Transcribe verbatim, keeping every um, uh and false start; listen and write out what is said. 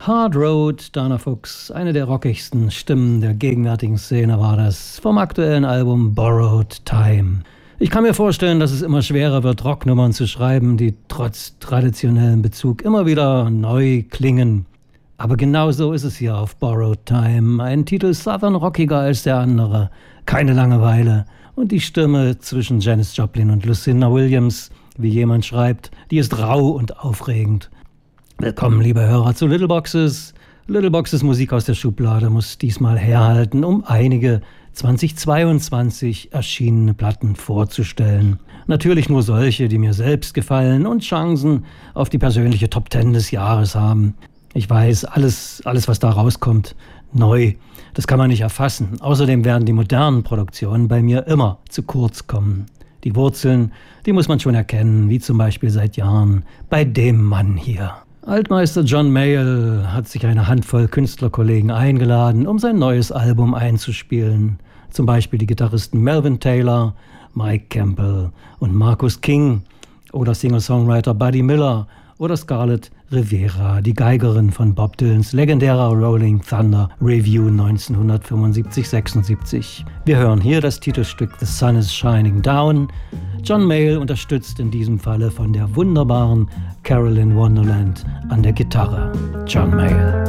Hard Road, Dana Fuchs, eine der rockigsten Stimmen der gegenwärtigen Szene war das, vom aktuellen Album Borrowed Time. Ich kann mir vorstellen, dass es immer schwerer wird, Rocknummern zu schreiben, die trotz traditionellem Bezug immer wieder neu klingen. Aber genau so ist es hier auf Borrowed Time. Ein Titel southern rockiger als der andere, keine Langeweile. Und die Stimme zwischen Janis Joplin und Lucinda Williams, wie jemand schreibt, die ist rau und aufregend. Willkommen, liebe Hörer, zu Little Boxes. Little Boxes Musik aus der Schublade muss diesmal herhalten, um einige zweitausendzweiundzwanzig erschienene Platten vorzustellen. Natürlich nur solche, die mir selbst gefallen und Chancen auf die persönliche Top Ten des Jahres haben. Ich weiß, alles, alles, was da rauskommt, neu, das kann man nicht erfassen. Außerdem werden die modernen Produktionen bei mir immer zu kurz kommen. Die Wurzeln, die muss man schon erkennen, wie zum Beispiel seit Jahren bei dem Mann hier. Altmeister John Mayall hat sich eine Handvoll Künstlerkollegen eingeladen, um sein neues Album einzuspielen. Zum Beispiel die Gitarristen Melvin Taylor, Mike Campbell und Marcus King oder Singer-Songwriter Buddy Miller oder Scarlett Rivera, die Geigerin von Bob Dylans legendärer Rolling Thunder Review neunzehnhundertfünfundsiebzig sechsundsiebzig. Wir hören hier das Titelstück The Sun is Shining Down. John Mayall unterstützt in diesem Falle von der wunderbaren Carolyn Wonderland an der Gitarre. John Mayall.